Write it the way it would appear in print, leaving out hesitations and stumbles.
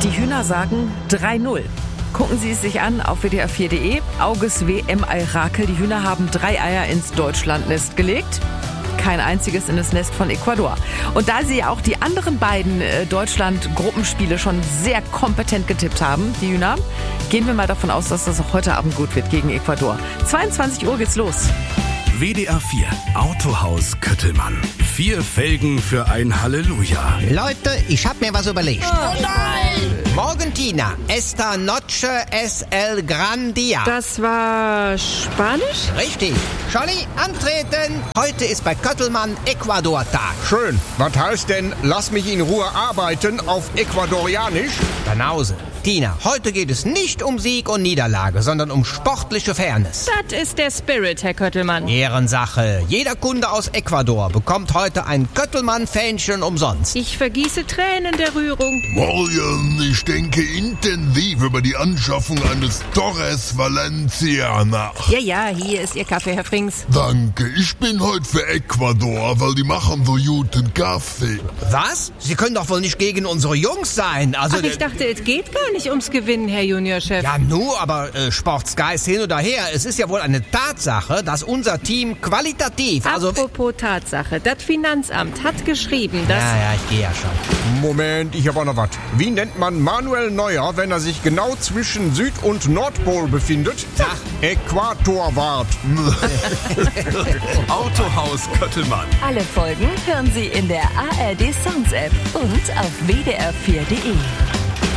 Die Hühner sagen 3-0. Gucken Sie es sich an auf wdr4.de. Auges WM Al-Rakel. Die Hühner haben 3 Eier ins Deutschlandnest gelegt. Kein einziges in das Nest von Ecuador. Und da Sie auch die anderen beiden Deutschland-Gruppenspiele schon sehr kompetent getippt haben, die Hühner, gehen wir mal davon aus, dass das auch heute Abend gut wird gegen Ecuador. 22 Uhr geht's los. WDR 4 Autohaus Köttelmann. 4 Felgen für ein Halleluja. Leute, ich hab mir was überlegt. Oh nein! Morgentina, esta noche es el gran día. Das war Spanisch? Richtig. Scholli, antreten. Heute ist bei Köttelmann Ecuador-Tag. Schön. Was heißt denn, lass mich in Ruhe arbeiten auf Ecuadorianisch? Banause. Tina, heute geht es nicht um Sieg und Niederlage, sondern um sportliche Fairness. Das ist der Spirit, Herr Köttelmann. Ehrensache. Jeder Kunde aus Ecuador bekommt heute ein Köttelmann-Fähnchen umsonst. Ich vergieße Tränen der Rührung. Morgen, ich denke intensiv über die Anschaffung eines Torres Valencia nach. Ja, hier ist Ihr Kaffee, Herr Frings. Danke, ich bin heute für Ecuador, weil die machen so guten Kaffee. Was? Sie können doch wohl nicht gegen unsere Jungs sein. Also, Ach, ich dachte, es geht gar nicht ums Gewinnen, Herr Juniorchef. Ja, aber Sportsgeist hin oder her. Es ist ja wohl eine Tatsache, dass unser Team qualitativ, Apropos Tatsache, das Finanzamt hat geschrieben, dass... Ja, ich gehe ja schon. Moment, ich hab auch noch was. Wie nennt man Manuel Neuer, wenn er sich genau zwischen Süd- und Nordpol befindet? Ach. Äquatorwart. Autohaus Köttelmann. Alle Folgen hören Sie in der ARD Sounds App und auf wdr4.de.